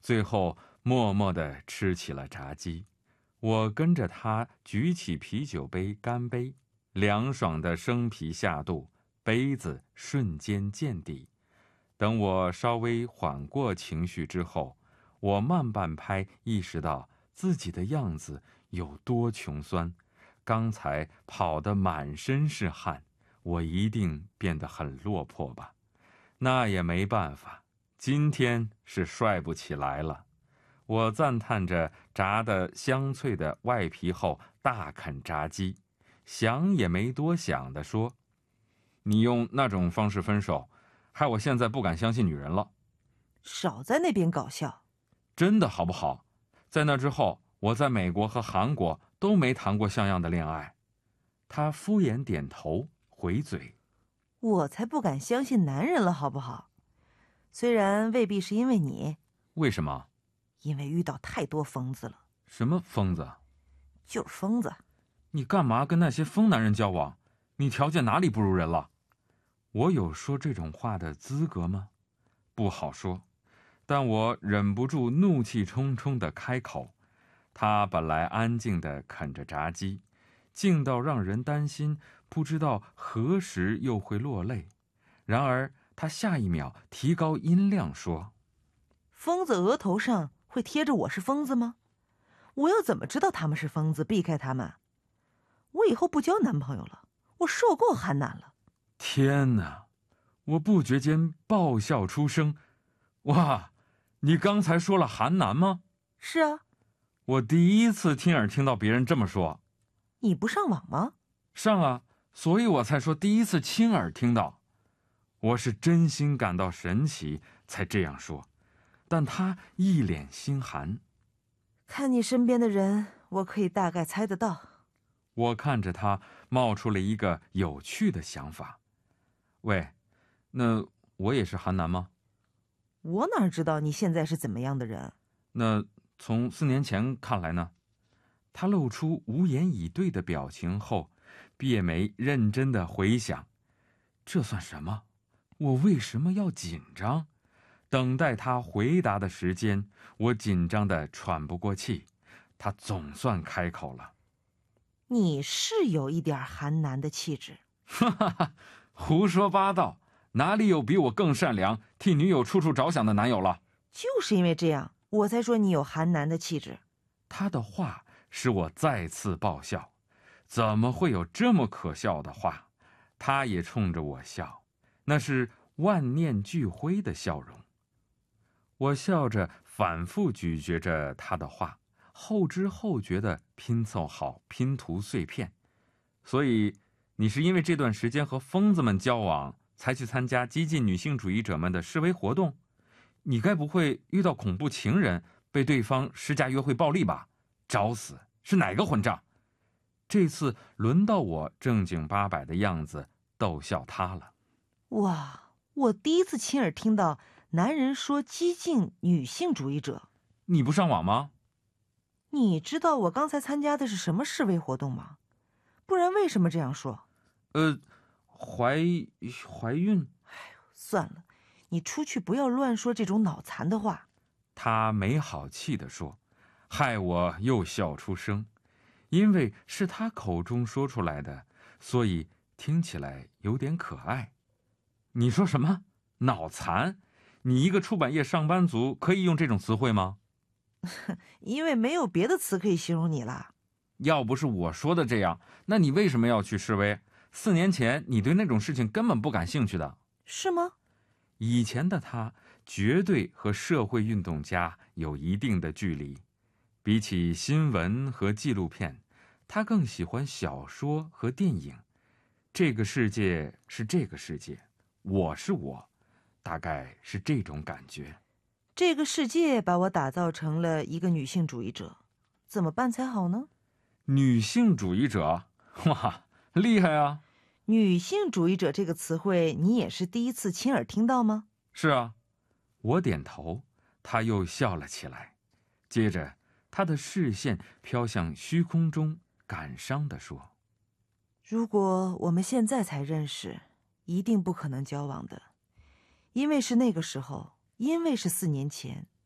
最后默默地吃起了炸鸡。我跟着他举起啤酒杯干杯，凉爽的生啤下肚，杯子瞬间见底。等我稍微缓过情绪之后，我慢半拍意识到自己的样子有多穷酸。刚才跑得满身是汗，我一定变得很落魄吧？那也没办法，今天是帅不起来了。我赞叹着炸得香脆的外皮后，大啃炸鸡，想也没多想地说：“你用那种方式分手，害我现在不敢相信女人了。” 少在那边搞笑。 真的好不好？在那之后，我在美国和韩国都没谈过像样的恋爱。他敷衍点头，回嘴：“ 我才不敢相信男人了，好不好？虽然未必是因为你。” 为什么？ 因为遇到太多疯子了。 什么疯子？ 就是疯子。 你干嘛跟那些疯男人交往？你条件哪里不如人了？我有说这种话的资格吗？不好说，但我忍不住怒气冲冲地开口。他本来安静地啃着炸鸡，静到让人担心，不知道何时又会落泪。然而他下一秒提高音量说：“ 疯子额头上会贴着我是疯子吗？我要怎么知道他们是疯子，避开他们？我以后不交男朋友了，我受够韩男了。” 天哪！我不觉间爆笑出声。哇，你刚才说了韩男吗？ 是啊。 我第一次亲耳听到别人这么说。 你不上网吗？ 上啊，所以我才说第一次亲耳听到。我是真心感到神奇才这样说，但他一脸心寒。 看你身边的人，我可以大概猜得到。 我看着他，冒出了一个有趣的想法。喂，那我也是韩男吗？ 我哪知道你现在是怎么样的人？ 那从4年前看来呢？他露出无言以对的表情后，别眉认真地回想，这算什么？我为什么要紧张？等待他回答的时间，我紧张得喘不过气。他总算开口了：“ 你是有一点韩男的气质。” 哈哈哈，胡说八道！哪里有比我更善良、替女友处处着想的男友了？ 就是因为这样，我才说你有韩男的气质。 他的话使我再次爆笑。怎么会有这么可笑的话？他也冲着我笑，那是万念俱灰的笑容。我笑着反复咀嚼着他的话，后知后觉地拼凑好拼图碎片。所以你是因为这段时间和疯子们交往，才去参加激进女性主义者们的示威活动？你该不会遇到恐怖情人，被对方施加约会暴力吧？找死！是哪个混账？这次轮到我正经八百的样子逗笑他了。 哇，我第一次亲耳听到男人说激进女性主义者。 你不上网吗？ 你知道我刚才参加的是什么示威活动吗？不然为什么这样说？ 怀孕？ 算了，你出去不要乱说这种脑残的话。 他没好气地说，害我又笑出声。因为是他口中说出来的，所以听起来有点可爱。你说什么？脑残？你一个出版业上班族可以用这种词汇吗？ 因为没有别的词可以形容你啦。 要不是我说的这样，那你为什么要去示威？4年前你对那种事情根本不感兴趣的。 是吗？ 以前的他绝对和社会运动家有一定的距离。比起新闻和纪录片，他更喜欢小说和电影。这个世界是这个世界，我是我，大概是这种感觉。 这个世界把我打造成了一个女性主义者，怎么办才好呢？ 女性主义者？哇，厉害啊！ 女性主义者这个词汇，你也是第一次亲耳听到吗？ 是啊，我点头，他又笑了起来。接着他的视线飘向虚空中，感伤地说：“ 如果我们现在才认识，一定不可能交往的，因为是那个时候，因为是4年前，